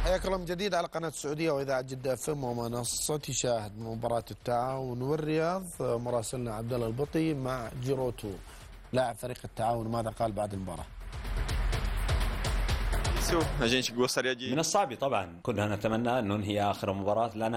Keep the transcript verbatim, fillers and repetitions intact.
حياك الله من جديد على قناة السعودية وإذاعة جدة اف ام ومنصة شاهد. مباراة التعاون والرياض، مراسلنا عبد الله البطي مع جيروتو لاعب فريق التعاون، ماذا قال بعد المباراة؟ من الصعب طبعا، كلنا نتمنى أن ننهي آخر مباراة لنا